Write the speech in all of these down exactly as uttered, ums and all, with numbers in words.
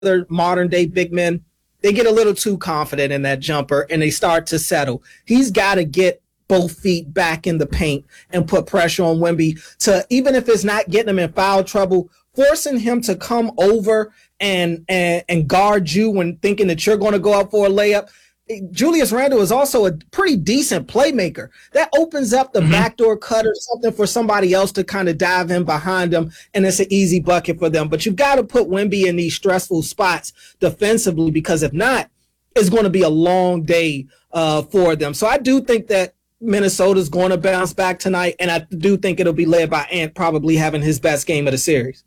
other modern day big men, they get a little too confident in that jumper and they start to settle. He's got to get both feet back in the paint and put pressure on Wemby to, even if it's not getting him in foul trouble, forcing him to come over and and, and guard you when thinking that you're going to go up for a layup. Julius Randle is also a pretty decent playmaker. That opens up the mm-hmm. backdoor cut or something for somebody else to kind of dive in behind them, and it's an easy bucket for them. But you've got to put Wemby in these stressful spots defensively, because if not, it's going to be a long day uh, for them. So I do think that Minnesota's going to bounce back tonight, and I do think it'll be led by Ant probably having his best game of the series.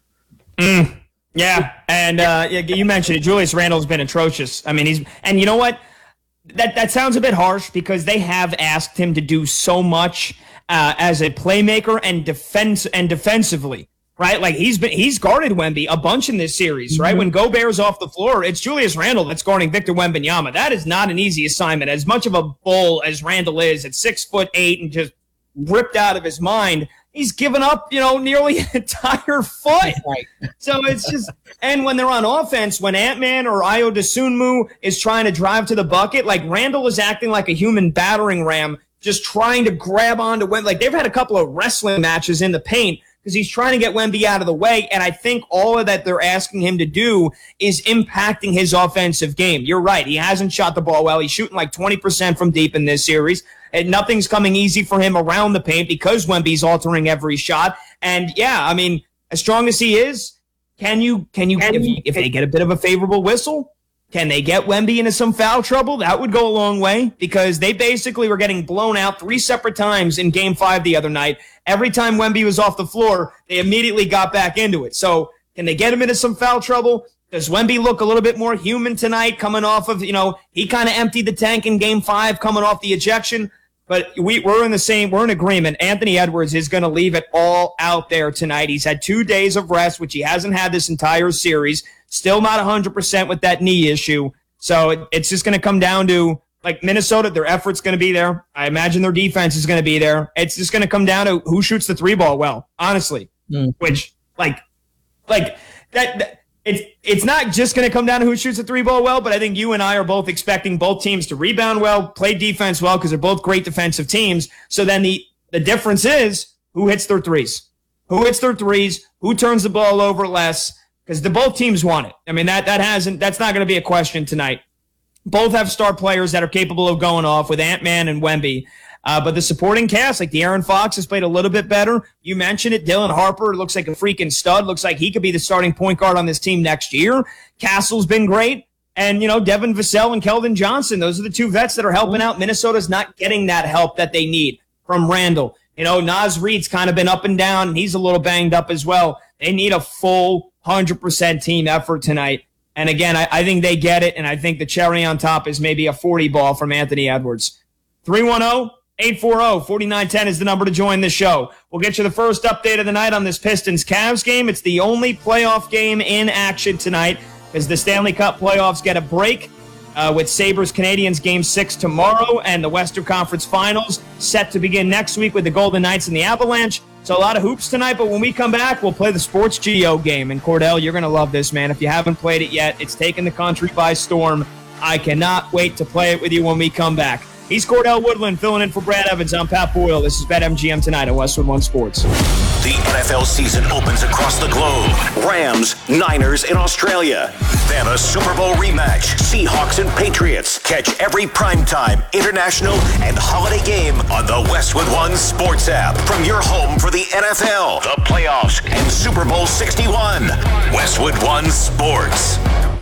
Mm. Yeah, and uh, you mentioned it. Julius Randle's been atrocious. I mean, he's and you know what? That that sounds a bit harsh because they have asked him to do so much uh, as a playmaker and defense and defensively, right? Like he's been he's guarded Wemby a bunch in this series, right? Mm-hmm. When Gobert's off the floor, it's Julius Randle that's guarding Victor Wembanyama. That is not an easy assignment. As much of a bull as Randle is, at six foot eight and just ripped out of his mind, he's given up, you know, nearly an entire foot. Right. So it's just, and when they're on offense, when Ant-Man or Ayo Dosunmu is trying to drive to the bucket, like Randle is acting like a human battering ram, just trying to grab onto Wemby. Like they've had a couple of wrestling matches in the paint because he's trying to get Wemby out of the way. And I think all of that they're asking him to do is impacting his offensive game. You're right. He hasn't shot the ball well. He's shooting like twenty percent from deep in this series. And nothing's coming easy for him around the paint because Wemby's altering every shot. And yeah, I mean, as strong as he is, can you, can you, if, you, if they get a bit of a favorable whistle, can they get Wemby into some foul trouble? That would go a long way because they basically were getting blown out three separate times in game five the other night. Every time Wemby was off the floor, they immediately got back into it. So can they get him into some foul trouble? Does Wemby look a little bit more human tonight coming off of, you know, he kind of emptied the tank in game five coming off the ejection. But we, we're in the same, we're in agreement. Anthony Edwards is going to leave it all out there tonight. He's had two days of rest, which he hasn't had this entire series. Still not one hundred percent with that knee issue. So it, it's just going to come down to, like, Minnesota, their effort's going to be there. I imagine their defense is going to be there. It's just going to come down to who shoots the three ball well, honestly. Mm. Which, like, like that, that It's it's not just going to come down to who shoots the three ball well, but I think you and I are both expecting both teams to rebound well, play defense well, because they're both great defensive teams. So then the, the difference is who hits their threes. Who hits their threes, who turns the ball over less, because the both teams want it. I mean, that that hasn't that's not going to be a question tonight. Both have star players that are capable of going off with Ant-Man and Wemby. Uh, but the supporting cast, like De'Aaron Fox, has played a little bit better. You mentioned it. Dylan Harper looks like a freaking stud. Looks like he could be the starting point guard on this team next year. Castle's been great. And, you know, Devin Vassell and Keldon Johnson, those are the two vets that are helping out. Minnesota's not getting that help that they need from Randle. You know, Naz Reid's kind of been up and down. And he's a little banged up as well. They need a full one hundred percent team effort tonight. And, again, I, I think they get it. And I think the cherry on top is maybe a forty ball from Anthony Edwards. three one zero eight four zero, four nine one zero is the number to join the show. We'll get you the first update of the night on this Pistons-Cavs game. It's the only playoff game in action tonight because the Stanley Cup playoffs get a break uh, with Sabres-Canadiens game six tomorrow and the Western Conference Finals set to begin next week with the Golden Knights and the Avalanche. So a lot of hoops tonight, but when we come back, we'll play the Sports Geo game. And Cordell, you're going to love this, man. If you haven't played it yet, it's taken the country by storm. I cannot wait to play it with you when we come back. He's Cordell Woodland filling in for Brad Evans. I'm Pat Boyle. This is BetMGM tonight on Westwood One Sports. The N F L season opens across the globe. Rams, Niners in Australia. Then a Super Bowl rematch. Seahawks and Patriots. Catch every primetime, international, and holiday game on the Westwood One Sports app. From your home for the N F L, the playoffs, and Super Bowl sixty-one. Westwood One Sports.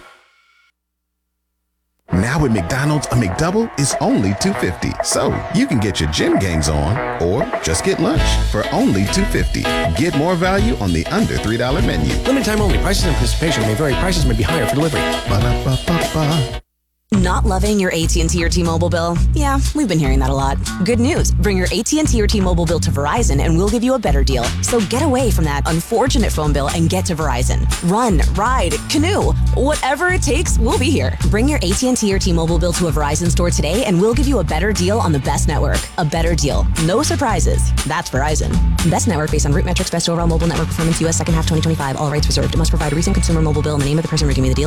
Now at McDonald's, a McDouble is only two dollars and fifty cents. So you can get your gym gains on or just get lunch for only two dollars and fifty cents. Get more value on the under three dollar menu. Limited time only. Prices and participation may vary. Prices may be higher for delivery. Ba-da-ba-ba-ba. Not loving your A T and T or T-Mobile bill? Yeah, we've been hearing that a lot. Good news. Bring your A T and T or T-Mobile bill to Verizon and we'll give you a better deal. So get away from that unfortunate phone bill and get to Verizon. Run, ride, canoe. Whatever it takes, we'll be here. Bring your A T and T or T-Mobile bill to a Verizon store today and we'll give you a better deal on the best network. A better deal. No surprises. That's Verizon. Best network based on root metrics, best overall mobile network performance, U S second half twenty twenty-five. All rights reserved. Must provide a recent consumer mobile bill in the name of the person redeeming the deal.